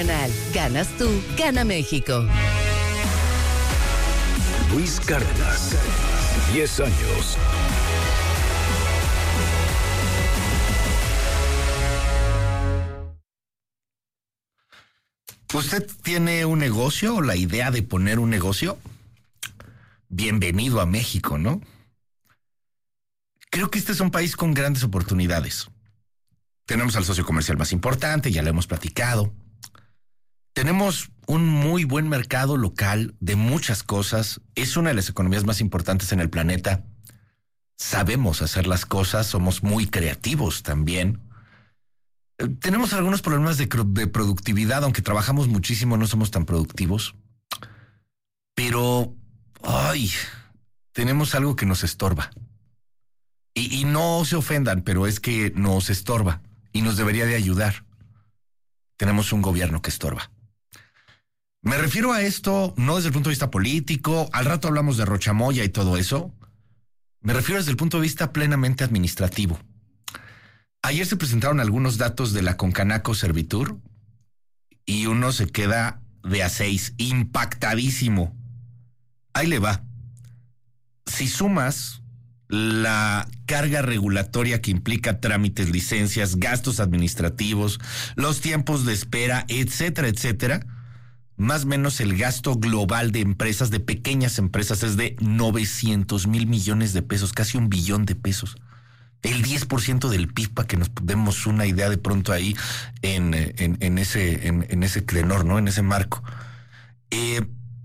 Ganas tú, gana México. Luis Cárdenas, 10 años. ¿Usted tiene un negocio o la idea de poner un negocio? Bienvenido a México, ¿no? Creo que este es un país con grandes oportunidades. Tenemos al socio comercial más importante, ya lo hemos platicado. Tenemos un muy buen mercado local de muchas cosas. Es una de las economías más importantes en el planeta. Sabemos hacer las cosas, somos muy creativos también. Tenemos algunos problemas de productividad, aunque trabajamos muchísimo, no somos tan productivos. Pero, tenemos algo que nos estorba. Y no se ofendan, pero es que nos estorba y nos debería de ayudar. Tenemos un gobierno que estorba. Me refiero a esto no desde el punto de vista político, al rato hablamos de Rochamoya y todo eso. Me refiero desde el punto de vista plenamente administrativo. Ayer se presentaron algunos datos de la Concanaco Servitur y uno se queda de a 6, impactadísimo. Ahí le va. Si sumas la carga regulatoria que implica trámites, licencias, gastos administrativos, los tiempos de espera, etcétera, etcétera, más o menos el gasto global de empresas, de pequeñas empresas, es de 900 mil millones de pesos, casi $1 billón. El 10% del PIB, para que nos demos una idea de pronto ahí en ese tenor, ¿no? En ese marco. El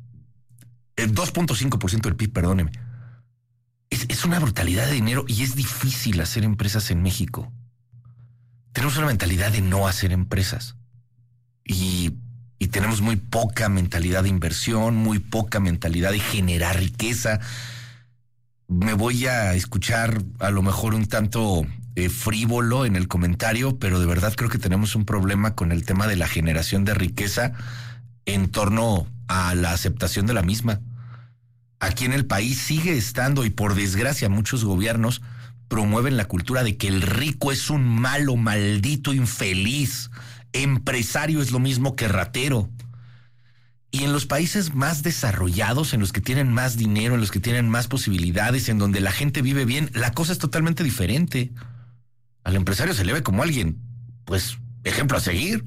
2.5% del PIB, perdóneme. Es una brutalidad de dinero y es difícil hacer empresas en México. Tenemos una mentalidad de no hacer empresas. Y tenemos muy poca mentalidad de inversión, muy poca mentalidad de generar riqueza. Me voy a escuchar a lo mejor un tanto frívolo en el comentario, pero de verdad creo que tenemos un problema con el tema de la generación de riqueza en torno a la aceptación de la misma. Aquí en el país sigue estando, y por desgracia muchos gobiernos promueven la cultura de que el rico es un malo, maldito, infeliz. Empresario es lo mismo que ratero. Y en los países más desarrollados, en los que tienen más dinero, en los que tienen más posibilidades, en donde la gente vive bien, la cosa es totalmente diferente. Al empresario se le ve como alguien, pues, ejemplo a seguir.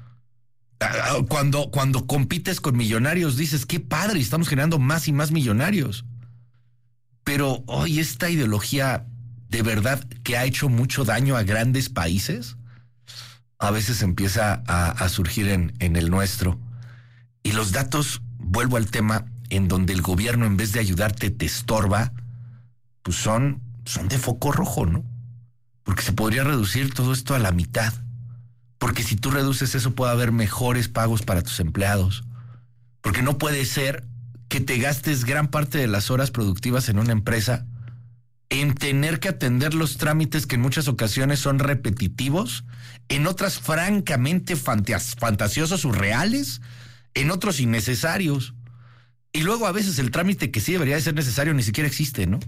Cuando compites con millonarios, dices, qué padre, estamos generando más y más millonarios. Pero hoy esta ideología, de verdad, que ha hecho mucho daño a grandes países, a veces empieza a surgir en el nuestro. Y los datos, vuelvo al tema, en donde el gobierno en vez de ayudarte te estorba, pues son de foco rojo, ¿no? Porque se podría reducir todo esto a la mitad. Porque si tú reduces eso puede haber mejores pagos para tus empleados. Porque no puede ser que te gastes gran parte de las horas productivas en una empresa en tener que atender los trámites que en muchas ocasiones son repetitivos, en otras francamente fantasiosos o reales, en otros innecesarios. Y luego a veces el trámite que sí debería de ser necesario ni siquiera existe, ¿no?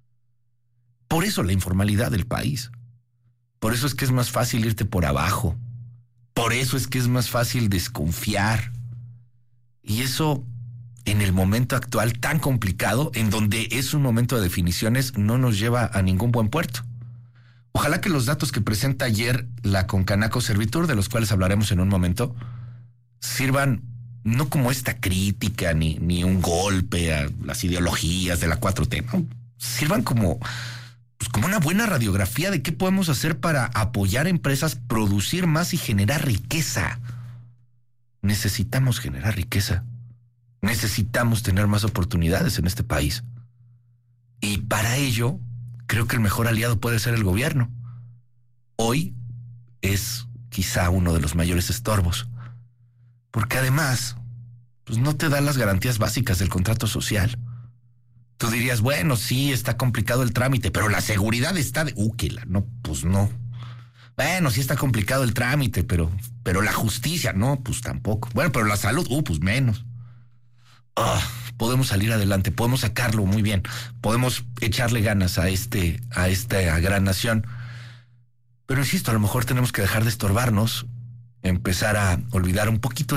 Por eso la informalidad del país. Por eso es que es más fácil irte por abajo. Por eso es que es más fácil desconfiar. Y eso, en el momento actual tan complicado, en donde es un momento de definiciones, no nos lleva a ningún buen puerto. Ojalá que los datos que presenta ayer la Concanaco Servitur, de los cuales hablaremos en un momento, sirvan no como esta crítica ni un golpe a las ideologías de la 4T, ¿no? Sirvan como una buena radiografía de qué podemos hacer para apoyar empresas, producir más y generar riqueza. Necesitamos generar riqueza. Necesitamos tener más oportunidades en este país. Y para ello, creo que el mejor aliado puede ser el gobierno. Hoy es quizá uno de los mayores estorbos. Porque además, pues no te da las garantías básicas del contrato social. Tú dirías, bueno, sí, está complicado el trámite, pero la seguridad está de... no, pues no. Bueno, sí está complicado el trámite, pero la justicia, no, pues tampoco. Bueno, pero la salud, pues menos. Podemos salir adelante, podemos sacarlo muy bien, podemos echarle ganas a esta gran nación. Pero insisto, a lo mejor tenemos que dejar de estorbarnos empezar a olvidar un poquito